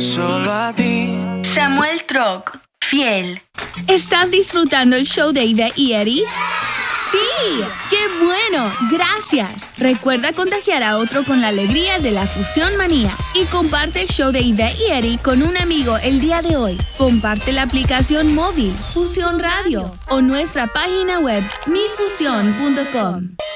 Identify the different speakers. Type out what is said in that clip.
Speaker 1: solo a ti.
Speaker 2: Samuel Troc, fiel. ¿Estás disfrutando el show de Ivette y Eddie? ¡Sí! ¡Qué bueno! ¡Gracias! Recuerda contagiar a otro con la alegría de la Fusión Manía y comparte el show de Ivette y Eddie con un amigo el día de hoy. Comparte la aplicación móvil Fusión Radio o nuestra página web mifusión.com.